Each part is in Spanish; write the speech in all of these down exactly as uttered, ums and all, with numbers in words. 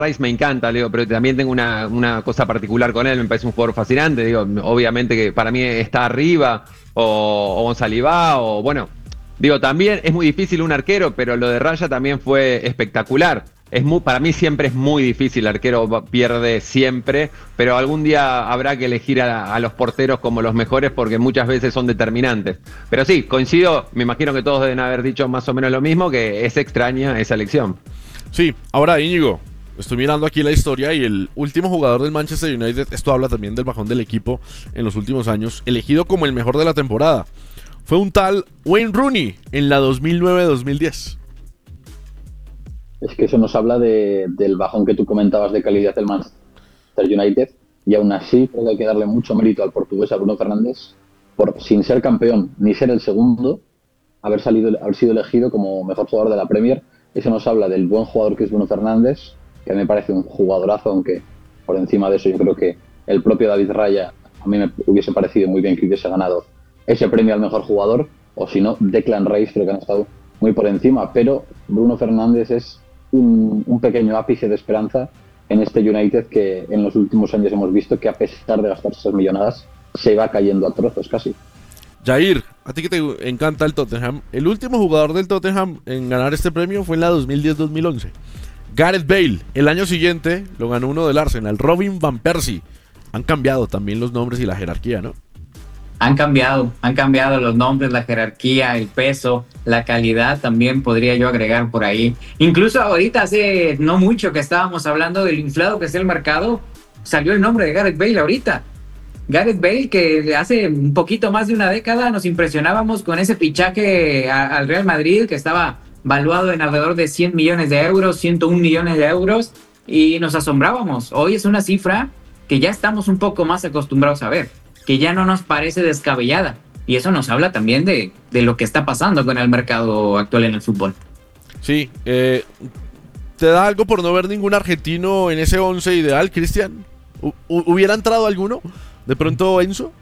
Rice me encanta, digo, pero también tengo una, una cosa particular con él, me parece un jugador fascinante, digo, obviamente que para mí está arriba, o, o Gonzalibá, o bueno, digo, también es muy difícil un arquero, pero lo de Raya también fue espectacular. Es muy, para mí siempre es muy difícil, el arquero pierde siempre, pero algún día habrá que elegir a, a los porteros como los mejores porque muchas veces son determinantes. Pero sí, coincido, me imagino que todos deben haber dicho más o menos lo mismo, que es extraña esa elección. Sí, ahora Íñigo, estoy mirando aquí la historia y el último jugador del Manchester United, esto habla también del bajón del equipo en los últimos años, elegido como el mejor de la temporada, fue un tal Wayne Rooney en la dos mil nueve dos mil diez. Es que eso nos habla de, del bajón que tú comentabas de calidad del Manchester United, y aún así creo que hay que darle mucho mérito al portugués, a Bruno Fernández, por sin ser campeón ni ser el segundo, haber, salido, haber sido elegido como mejor jugador de la Premier. Eso nos habla del buen jugador que es Bruno Fernández, que a mí me parece un jugadorazo, aunque por encima de eso yo creo que el propio David Raya a mí me hubiese parecido muy bien que hubiese ganado ese premio al mejor jugador, o si no, Declan Rice creo que han estado muy por encima, pero Bruno Fernández es un, un pequeño ápice de esperanza en este United que en los últimos años hemos visto que a pesar de gastar esas millonadas se va cayendo a trozos casi. Jair, a ti que te encanta el Tottenham, el último jugador del Tottenham en ganar este premio fue en la dos mil diez dos mil once. Gareth Bale. El año siguiente lo ganó uno del Arsenal, Robin Van Persie. Han cambiado también los nombres y la jerarquía, ¿no? Han cambiado, han cambiado los nombres, la jerarquía, el peso, la calidad también podría yo agregar por ahí. Incluso ahorita hace no mucho que estábamos hablando del inflado que es el mercado, salió el nombre de Gareth Bale ahorita. Gareth Bale, que hace un poquito más de una década nos impresionábamos con ese fichaje a, al Real Madrid, que estaba valuado en alrededor de cien millones de euros, ciento un millones de euros, y nos asombrábamos. Hoy es una cifra que ya estamos un poco más acostumbrados a ver, que ya no nos parece descabellada, y eso nos habla también de, de lo que está pasando con el mercado actual en el fútbol. Sí, eh, ¿te da algo por no ver ningún argentino en ese once ideal, Cristian? ¿Hubiera entrado alguno? ¿De pronto Enzo?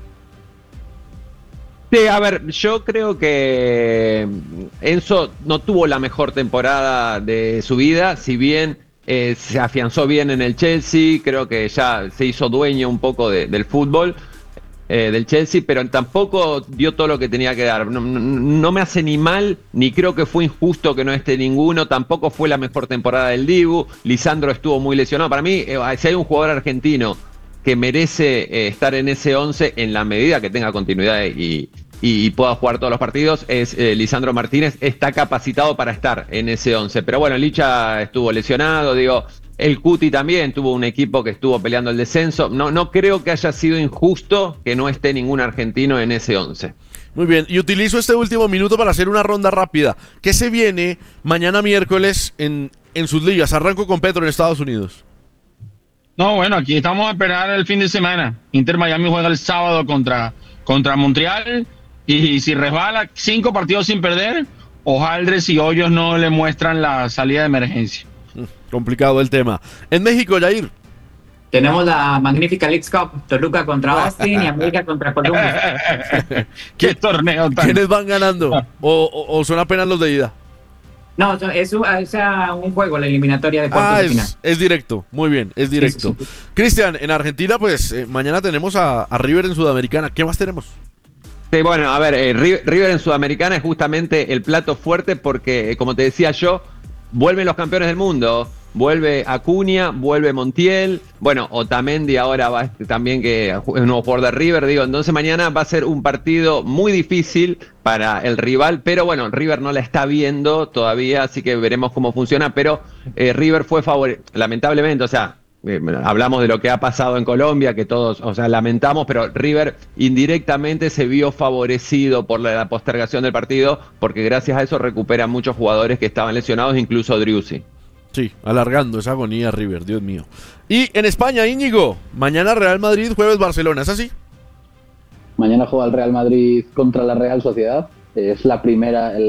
Sí, a ver, yo creo que Enzo no tuvo la mejor temporada de su vida, si bien eh, se afianzó bien en el Chelsea, creo que ya se hizo dueño un poco de, del fútbol, eh, del Chelsea, pero tampoco dio todo lo que tenía que dar. No, no, no me hace ni mal, ni creo que fue injusto que no esté ninguno, tampoco fue la mejor temporada del Dibu, Lisandro estuvo muy lesionado. Para mí, eh, si hay un jugador argentino que merece eh, estar en ese once en la medida que tenga continuidad y, y, y pueda jugar todos los partidos, es eh, Lisandro Martínez, está capacitado para estar en ese once. Pero bueno, Licha estuvo lesionado, digo, el Cuti también tuvo un equipo que estuvo peleando el descenso. No, no creo que haya sido injusto que no esté ningún argentino en ese once. Muy bien, y utilizo este último minuto para hacer una ronda rápida. ¿Qué se viene mañana miércoles en, en sus ligas? Arranco con Petro en Estados Unidos. No, bueno, aquí estamos a esperar el fin de semana. Inter Miami juega el sábado contra, contra Montreal, y si resbala cinco partidos sin perder, Hojaldres y Hoyos no le muestran la salida de emergencia. Complicado el tema. En México, Jair. Tenemos la magnífica Leagues Cup, Toluca contra Austin y América contra Columbus. ¿Qué torneo tan... ¿Quiénes van ganando? ¿O, o, o son apenas los de ida? No, es un, es un juego, la eliminatoria de cuartos ah, de final. Es, es directo, muy bien, es directo. Sí, sí, sí. Cristian, en Argentina, pues eh, mañana tenemos a, a River en Sudamericana. ¿Qué más tenemos? Sí, bueno, a ver, eh, River en Sudamericana es justamente el plato fuerte porque, eh, como te decía yo, vuelven los campeones del mundo. Vuelve Acuña, vuelve Montiel, bueno, Otamendi ahora va también, que es un nuevo jugador de River, digo, entonces mañana va a ser un partido muy difícil para el rival, pero bueno, River no la está viendo todavía, así que veremos cómo funciona, pero eh, River fue favorecido, lamentablemente, o sea, eh, hablamos de lo que ha pasado en Colombia, que todos, o sea, lamentamos, pero River indirectamente se vio favorecido por la, la postergación del partido, porque gracias a eso recupera muchos jugadores que estaban lesionados, incluso Driussi. Sí, alargando esa agonía River, Dios mío. Y en España, Íñigo, mañana Real Madrid, jueves Barcelona, ¿es así? Mañana juega el Real Madrid contra la Real Sociedad. Es la primera,